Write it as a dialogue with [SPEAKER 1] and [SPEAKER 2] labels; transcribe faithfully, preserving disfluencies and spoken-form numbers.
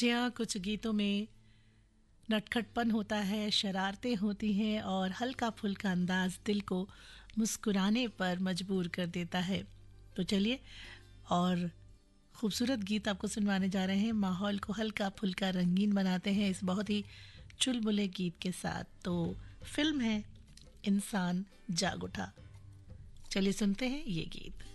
[SPEAKER 1] जी हाँ, कुछ गीतों में नटखटपन होता है, शरारतें होती हैं और हल्का-फुल्का अंदाज़ दिल को मुस्कुराने पर मजबूर कर देता है। तो चलिए और खूबसूरत गीत आपको सुनवाने जा रहे हैं, माहौल को हल्का-फुल्का रंगीन बनाते हैं इस बहुत ही चुलबुले गीत के साथ। तो फ़िल्म है इंसान जाग उठा। चलिए सुनते हैं ये गीत।